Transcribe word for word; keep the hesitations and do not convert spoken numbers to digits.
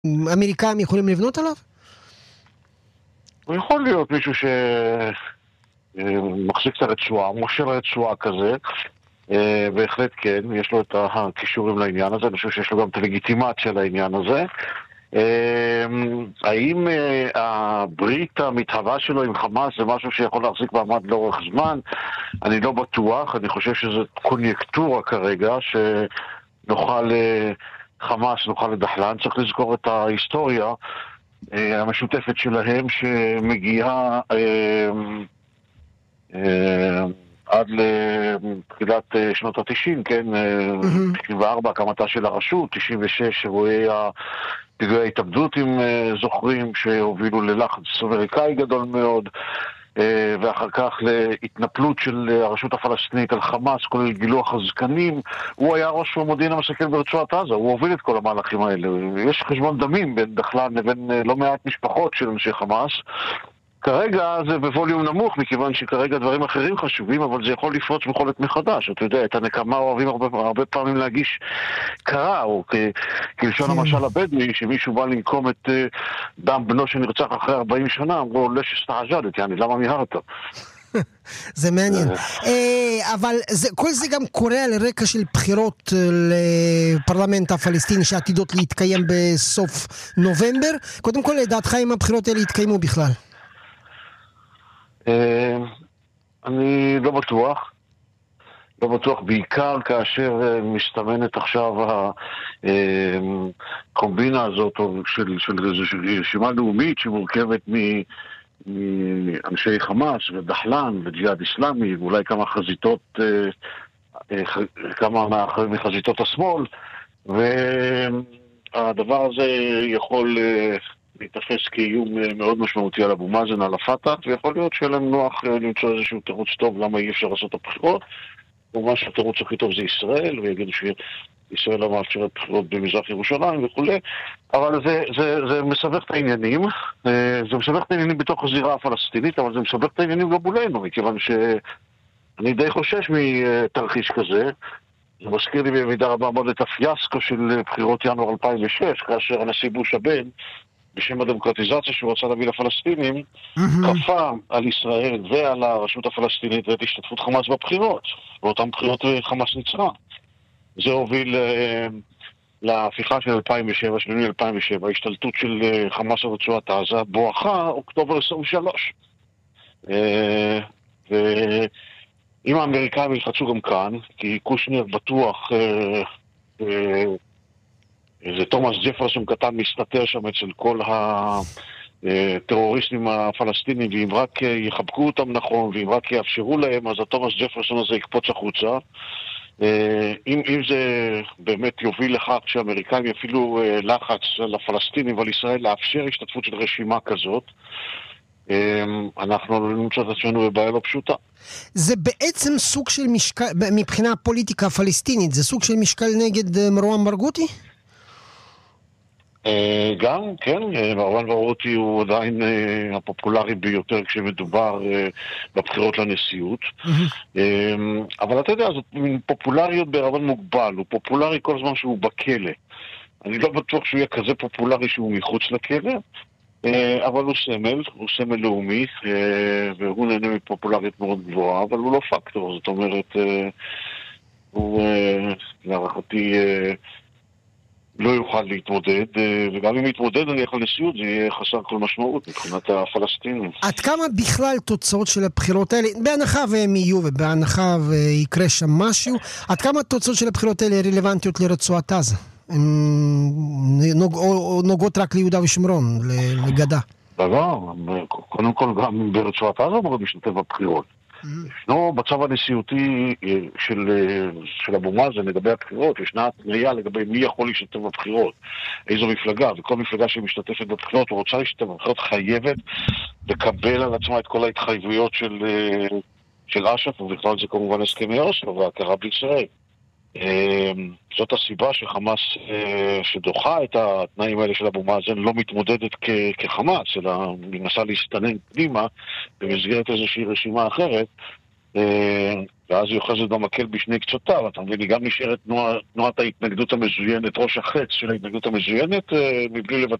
אמריקאים יכולים לבנות עליו? הוא יכול להיות מישהו שמחזיק את הרצועה, מושל הרצועה כזה, בהחלט כן, יש לו את הכישורים לעניין הזה, אני חושב שיש לו גם את הלגיטימציה לעניין הזה. האם הברית המתהווה שלו עם חמאס זה משהו שיכול להחזיק מעמד לאורך זמן? אני לא בטוח, אני חושב שזו קוניונקטורה כרגע שנוכל חמאס, נוכל לדחלן. צריך לזכור את ההיסטוריה המשותפת שלהם שמגיעה עד לתחילת שנות ה-תשעים, כן, תשעים וארבע, הקמתה של הרשות, תשעים ושש, אירועי פיגועי ההתאבדות, אם זוכרים, שהובילו ללחץ אמריקאי גדול מאוד, ואחר כך להתנפלות של הרשות הפלסטינית על חמאס, כולל גילוח הזקנים. הוא היה ראש המודיעין המסכל ברצועת עזה, הוא הוביל את כל המהלכים האלה. יש חשבון דמים בין דחלן לבין לא מעט משפחות של אנשי חמאס. כרגע זה בווליום נמוך, מכיוון שכרגע דברים אחרים חשובים, אבל זה יכול לפרוץ בכל עת מחדש. אתה יודע, את הנקמה אוהבים הרבה, הרבה פעמים להגיש קרה, או כלשון המשל הבדואי, שמישהו בא לנקום את דם בנו שנרצח אחרי ארבעים שנה, אמרו, לא שסתעג'דת, יעני, למה מיהרת? זה מעניין. אבל כל זה גם קורה על רקע של בחירות לפרלמנט הפלסטיני שעתידות להתקיים בסוף נובמבר. קודם כל, לדעתך אם הבחירות האלה יתקיימו בכלל? אני לא בטוח, לא בטוח, בעיקר כאשר מסתמנת עכשיו הקומבינה הזאת של, של, של רשימה לאומית שמורכבת מאנשי חמאס ודחלן וג'יהאד איסלאמי ואולי כמה חזיתות, כמה מחזיתות השמאל, והדבר הזה יכול להתאפס כאיום מאוד משמעותי על אבו מאזן, על הפתח, ויכול להיות שיהיה להם נוח למצוא איזשהו תירוץ טוב למה אי אפשר לעשות את הבחירות. כמובן שהתירוץ הכי טוב זה ישראל, ויגידו שישראל לא מאפשרת בחירות במזרח ירושלים וכו', אבל זה, זה, זה מסבך את העניינים, זה מסבך את העניינים בתוך הזירה הפלסטינית, אבל זה מסבך את העניינים לא מולנו, מכיוון שאני די חושש מתרחיש כזה. זה מזכיר לי במידה רבה מאוד את הפיאסקו של בחירות ינואר אלפיים ושש, כאשר הנשיא בוש הבן, בשם הדמוקרטיזציה שהוא רצה להביא לפלסטינים, כפה על ישראל ועל הרשות הפלסטינית ואת השתתפות חמאס בבחירות. באותן בחירות חמאס ניצחה. זה הוביל להפיכה של אלפיים ושבע, של אלפיים ושבע, ההשתלטות של חמאס על רצועת עזה, בואכה אוקטובר עשרים ושלוש. ואם האמריקאים ילחצו גם כאן, כי קושנר בטוח... זה תומאס ג'פרסון קטן מסתתר שם אצל כל הטרוריסטים הפלסטינים, ואם רק יחבקו אותם נכון, ואם רק יאפשרו להם, אז התומאס ג'פרסון הזה יקפוץ החוצה. אם, אם זה באמת יוביל לכך שהאמריקאים יפעילו לחץ על הפלסטינים ועל ישראל לאפשר השתתפות של רשימה כזאת, אנחנו נמצא את עצמנו בבעיה לא פשוטה. זה בעצם סוג של משקל, מבחינה הפוליטיקה הפלסטינית, זה סוג של משקל נגד מרואן ברגותי? גם, כן, מרואן ברגותי הוא עדיין הפופולרי ביותר כשמדובר בבחירות לנשיאות, אבל אתה יודע, זאת פופולריות ברבן מוגבל, הוא פופולרי כל זמן שהוא בכלא. אני לא בטוח שהוא יהיה כזה פופולרי שהוא מחוץ לכלא, אבל הוא סמל, הוא סמל לאומי, והוא נהנה מפופולריות מאוד גבוהה, אבל הוא לא פקטור, זאת אומרת, הוא להערכתי לא יוכל להתמודד, וגם אם יתמודד אני יכול נשיאות, זה יהיה חסר כל משמעות מבחינת הפלסטינים. עד כמה בכלל תוצאות של הבחירות האלה, בהנחה והם יהיו ובהנחה ויקרה שם משהו, עד כמה תוצאות של הבחירות האלה רלוונטיות לרצועת עזה? הן נוג... או נוגעות רק ליהודה ושומרון, לגדה? דבר, קודם כל גם ברצועת עזה מאוד משתתף בבחירות. ישנו בצו הנשיאותי של, של אבו מאזן לגבי הבחירות, ישנה התניה לגבי מי יכול להשתתף בבחירות, איזו מפלגה, וכל מפלגה שמשתתפת בבחירות או רוצה להשתתף בבחירות חייבת לקבל על עצמה את כל ההתחייבויות של, של אש"ף, ובכלל זה כמובן הסכמי אוסלו והכרה בישראל. זאת הסיבה שחמאס שדוחה את התנאים האלה של אבו מאזן לא מתמודדת כ- כחמאס, אלא מנסה להסתנן פנימה במסגרת איזושהי רשימה אחרת, ואז היא אוחזת במקל בשני קצותיו, אתה מבין, היא גם נשארת תנועת ההתנגדות המזוינת, ראש החץ של ההתנגדות המזוינת, מבלי לוותר